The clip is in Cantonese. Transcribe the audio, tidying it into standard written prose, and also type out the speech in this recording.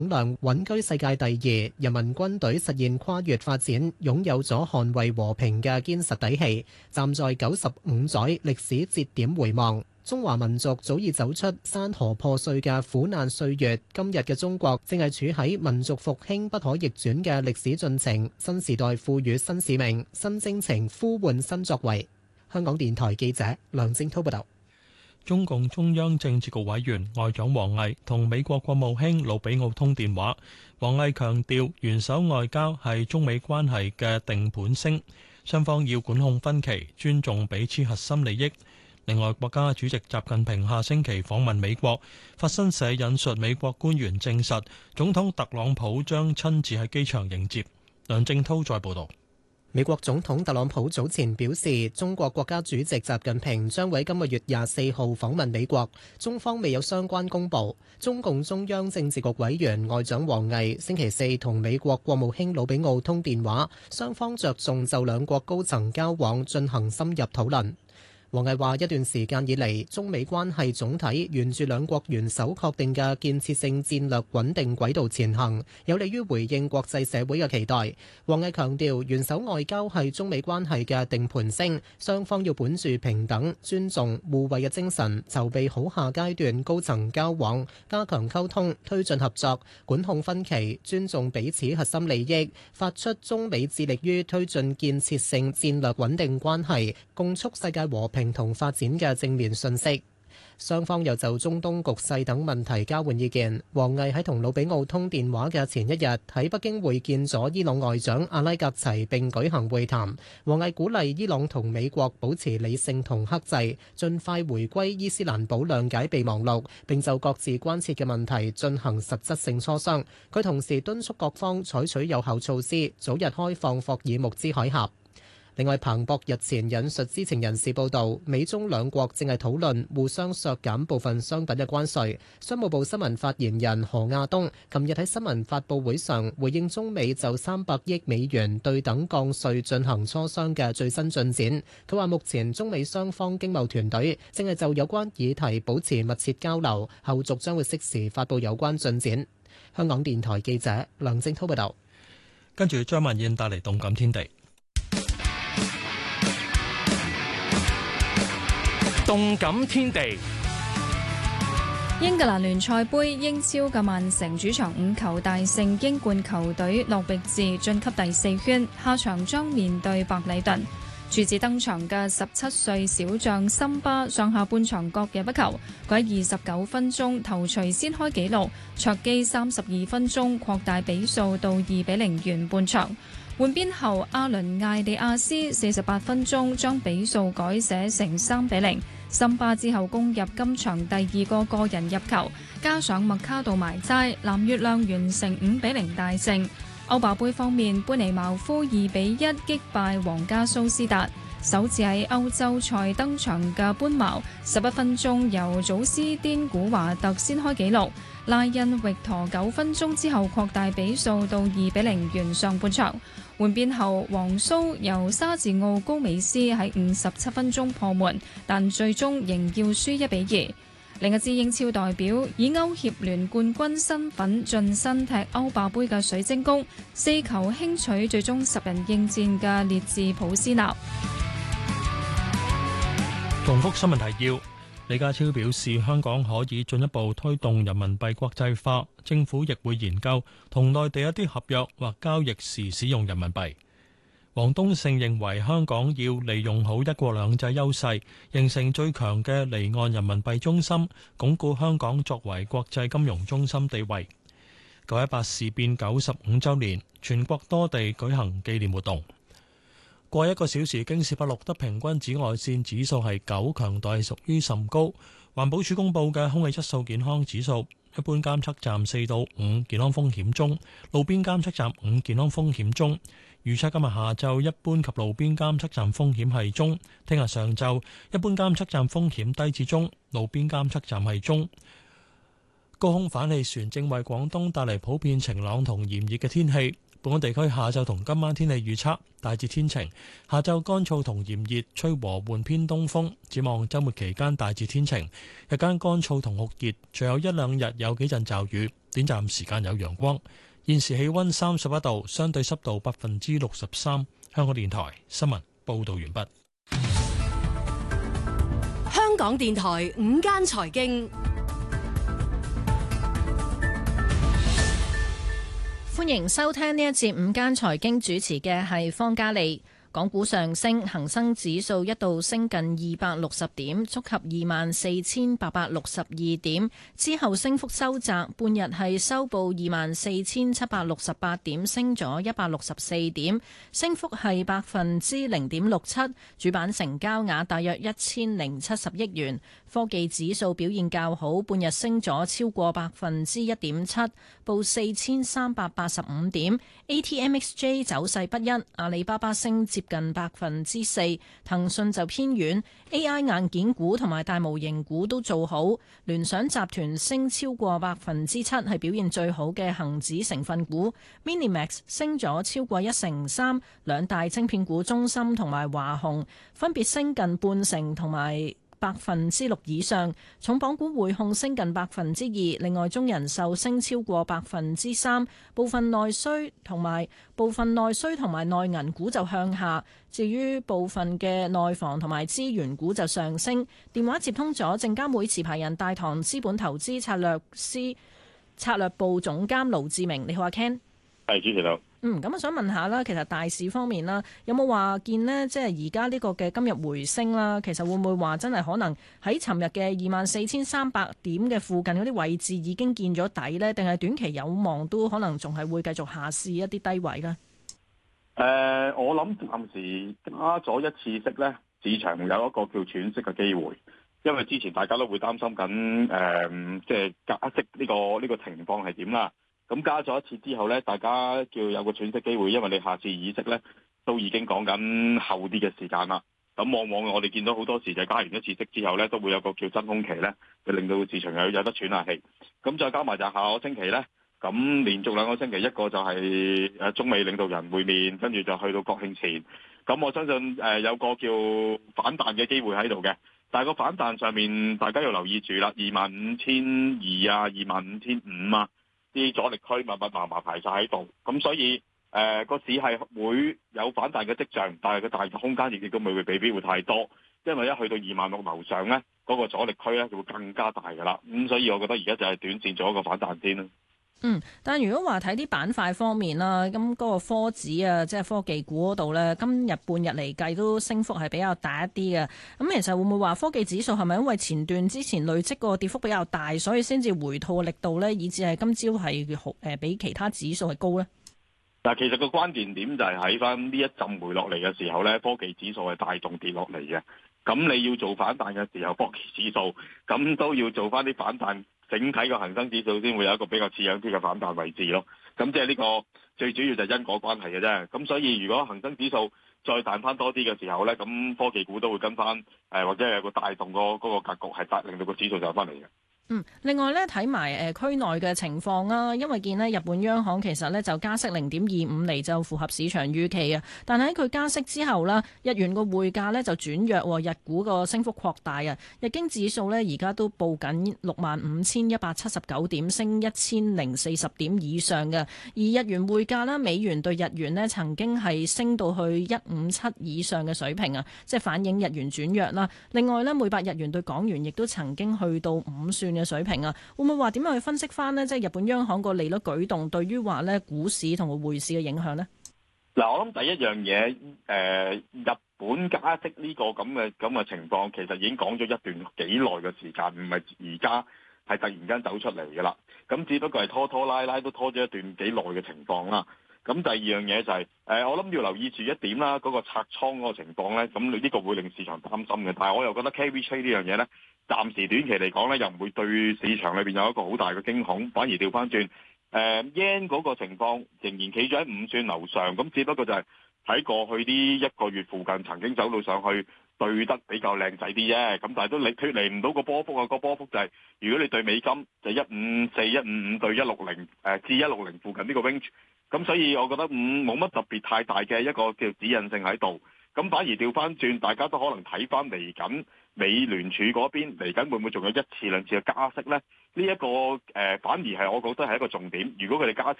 量穩居世界第二，人民軍隊實現跨越發展，擁有咗捍衛和平嘅堅實底氣。站在95載歷史節點回望，中華民族早已走出山河破碎嘅苦難歲月。今日嘅中國正係處喺民族復興不可逆轉嘅歷史進程，新時代賦予新使命、新征程，呼喚新作為。香港電台記者梁正滔報道。 中共中央政治局委員外長王毅同美國國務卿魯比奧通電話。王毅強調，元首外交係中美關係嘅定盤星，雙方要管控分歧，尊重彼此核心利益。另外，國家主席習近平下星期訪問美國，法新社引述美國官員證實，總統特朗普將親自喺機場迎接。梁正滔再報導。 美國總統特朗普早前表示，中國國家主席習近平將喺今個月24號訪問美國，中方未有相關公佈。中共中央政治局委員外長王毅星期四同美國國務卿魯比奧通電話，雙方着重就兩國高層交往進行深入討論。王毅話：一段時間以嚟，中美關係總體沿住兩國元首確定嘅建設性戰略穩定軌道前行，有利於回應國際社會嘅期待。王毅強調，元首外交係中美關係嘅定盤星，雙方要本住平等、尊重、互惠嘅精神，籌備好下階段高層交往，加強溝通，推進合作，管控分歧，尊重彼此核心利益，發出中美致力於推進建設性戰略穩定關係，共促世界和平同發展嘅正面信息。雙方又就中東局勢等問題交換意見。王毅喺同魯比奧通電話嘅前一日喺北京會見咗伊朗外長阿拉格齊並舉行會談。王毅鼓勵伊朗同美國保持理性同克制，盡快回歸伊斯蘭堡諒解備忘錄，並就各自關切嘅問題進行實質性磋商。佢同時敦促各方採取有效措施，早日開放霍爾木茲海峽。另外，彭博日前引述知情人士報道，美中兩國正係討論互相削減部分商品嘅關稅。商務部新聞發言人何亞東琴日喺新聞發佈會上回應中美就300億美元對等降稅進行磋商嘅最新進展。佢話目前中美雙方經貿團隊正係就有關議題保持密切交流，後續將會適時發佈有關進展。香港電台記者梁正滔報道。 跟住張文燕帶嚟動感天地。 動感天地， 英格蘭聯賽盃英超嘅曼城主場5球大勝英冠球隊諾域治晉級第4圈，下場將面對白禮頓。柱子登場嘅17歲小將森巴上下半場各入一球，佢喺29分鐘頭槌先開紀錄，卓基32分鐘擴大比數到2-0完半場。換邊後，阿倫艾利亞斯48分鐘將比數改寫成3-0。森巴之後攻入今場第2個個人入球，加上麥卡杜埋齋，藍月亮完成5-0大勝。歐霸盃方面，般尼茅夫2-1擊敗皇家蘇斯達。首次喺歐洲賽登場嘅般茅，11分鐘由祖斯甸古華特先開紀錄，拉恩域陀9分鐘之後擴大比數到2-0完上半場。換邊後，皇蘇由沙治奧高美斯喺57分鐘破門，但最終仍要輸1-2。另一支英超代表以歐協聯冠軍身份晉身踢歐霸盃嘅水晶宮，4球輕取最終10人應戰嘅列治普斯納。 重複新聞提要：李家超表示，香港可以進一步推動人民幣國際化，政府亦會研究同內地一啲合約或交易時使用人民幣。王冬勝認為香港要利用好一國兩制優勢，形成最強嘅離岸人民幣中心，鞏固香港作為國際金融中心地位。918事變95週年，全國多地舉行紀念活動。過1個小時，京士柏錄得平均紫外線指數係9，強度係屬於甚高。環保署公布嘅空氣質素健康指數，一般監測站4到5，健康風險中；路邊監測站5，健康風險中。預測今日下晝一般及路邊監測站風險係中，聽日上晝一般監測站風險低至中，路邊監測站係中。高空反氣旋正為廣東帶嚟普遍晴朗同炎熱嘅天氣。 本港地區下晝同今晚天氣預測大致天晴，下晝乾燥同炎熱，吹和緩偏東風。展望週末期間大致天晴，日間乾燥同酷熱，最後一兩日有幾陣驟雨，短暫時間有陽光。現時氣溫31度，相對濕度63%。香港電台新聞報道完畢。 香港電台午間財經。 歡迎收聽呢一節午間財經，主持嘅係方嘉利。港股上升，恒生指數一度升近260點，觸及24,862點，之後升幅收窄，半日係收報24,768點，升咗164點，升幅係0.67%。主板成交額大約1070億元。科技指數表現較好，半日升咗超過1.7%，報4385點。ATMXJ 走勢不一，阿里巴巴升接近4%，騰訊就偏軟。AI 硬件股同埋大模型股都做好，聯想集團升超過7%，係表現最好嘅恒指成分股。Minimax 升咗超過1成3，兩大晶片股中芯同埋華虹分別升近半成同埋6%以上，重磅股匯控升近2%，另外中人壽升超過3%，部分內需同埋內銀股就向下，至於部分嘅內房同埋資源股就上升。電話接通咗證監會持牌人大唐資本投資策略部總監盧志明，你好，阿 Ken。 係，主持人。 咁我想問下啦，其實大市方面啦，有冇話見呢？即係而家呢個嘅今日回升啦，其實會唔會話真係可能喺尋日嘅24,300點嘅附近嗰啲位置已經見咗底呢？定係短期有望都可能仲係會繼續下試一啲低位呢？ 我諗暫時加咗一次息呢，市場有一個叫喘息嘅機會，因為之前大家都會擔心緊即係加息呢個情況係點啦。咁加咗一次之後呢，大家叫有個喘息機會，因為你下次議息呢都已經講緊後啲嘅時間啦。咁往往我哋見到好多時就加完一次息之後呢，都會有個叫真空期呢，就令到市場有得喘下氣。咁再加埋就下個星期呢，咁連續2個星期，一個就係中美領導人會面，跟住就去到國慶前。咁我相信有個叫反彈嘅機會喺度嘅，但係個反彈上面大家要留意住啦，25,200啊，25,500啊。啲阻力區密麻麻排晒喺度，咁所以個市係會有反彈嘅跡象，但係個大空間亦都未必會太多，因為一去到26,000樓上咧，嗰個阻力區咧就會更加大㗎啦。咁所以我覺得而家就係短線做一個反彈先啦。 但係如果話睇啲板塊方面啦，咁嗰個科指啊，即係科技股嗰度呢，今日半日嚟計都升幅係比較大一啲嘅。咁其實會唔會話科技指數係咪因為前段之前累積個跌幅比較大，所以先至回吐嘅力度呢？以至係今朝係比其他指數係高呢？ 嗱，其實個關鍵點就係喺翻呢一陣回落嚟嘅時候呢，科技指數係帶動跌落嚟嘅。咁你要做反彈嘅時候，科技指數咁都要做翻啲反彈。整體個恒生指數先會有一個比較似樣啲嘅反彈位置咯，咁即係呢個最主要就係因果關係嘅啫。咁所以如果恒生指數再彈翻多啲嘅時候呢，咁科技股都會跟翻，或者係有個帶動嗰個格局係令到個指數上翻嚟嘅。 另外咧睇埋區內嘅情況啦，因為見呢日本央行其實呢就加息0.25厘就符合市場預期啊，但係喺佢加息之後啦，日元個匯價呢就轉弱，日股個升幅擴大啊，日經指數呢而家都報緊65,179點，升1,040點以上嘅，而日元匯價啦，美元對日元呢曾經係升到去157以上嘅水平啊，即係反映日元轉弱啦。另外呢，每百日元對港元亦都曾經去到5算嘅水平啊，會唔會話點樣去分析翻呢？即係日本央行個利率舉動對於話呢股市同個匯市嘅影響呢？ 嗱，我諗第一樣嘢，日本加息呢個咁嘅情況，其實已經講咗一段幾耐嘅時間，唔係而家係突然間走出嚟㗎啦。咁只不過係拖拉拉都拖咗一段幾耐嘅情況啦。咁第二樣嘢就係，我諗要留意住一點啦，嗰個拆倉嗰個情況咧，咁你呢個會令市場擔心嘅。但係我又覺得 carry trade 呢樣嘢咧，暫時短期嚟講咧，又唔會對市場裏邊有一個好大嘅驚恐，反而調翻轉，yen 嗰個情況仍然企咗喺5算樓上，咁只不過就係喺過去呢1個月附近曾經走到上去對得比較靚仔啲啫。咁但係都你脫離唔到個波幅啊！個波幅就係、如果你對美金就154、155對160至160附近呢個 range，咁所以我覺得冇乜特別太大嘅一個叫指引性喺度。咁反而調翻轉，大家都可能睇翻嚟緊美聯儲嗰邊嚟緊會唔會仲有1次2次嘅加息呢？呢一個反而係我覺得係一個重點。如果佢哋加息